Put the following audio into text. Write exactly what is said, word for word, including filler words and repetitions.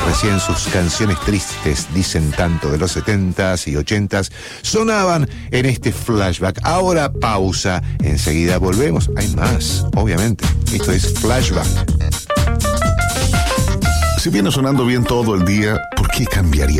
Recién sus canciones tristes, dicen tanto de los setentas y ochentas, sonaban en este flashback. Ahora pausa, enseguida volvemos. Hay más, obviamente. Esto es Flashback. Si viene sonando bien todo el día, ¿por qué cambiaría